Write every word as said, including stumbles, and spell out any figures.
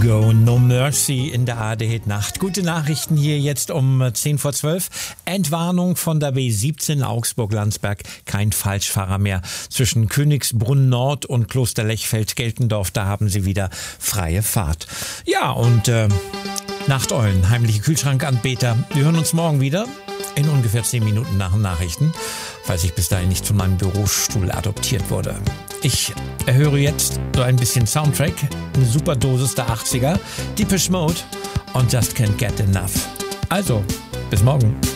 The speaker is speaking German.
Go No Mercy in der A R D-Nacht. Gute Nachrichten hier jetzt um zehn vor zwölf. Entwarnung von der B siebzehn Augsburg-Landsberg. Kein Falschfahrer mehr. Zwischen Königsbrunn Nord und Kloster Lechfeld-Geltendorf, da haben Sie wieder freie Fahrt. Ja, und äh, Nachteulen, heimliche Kühlschrankanbeter. Wir hören uns morgen wieder in ungefähr zehn Minuten nach den Nachrichten, falls ich bis dahin nicht zu meinem Bürostuhl adoptiert wurde. Ich erhöre jetzt so ein bisschen Soundtrack, eine super Dosis der achtziger, Depeche Mode und Just Can't Get Enough. Also, bis morgen.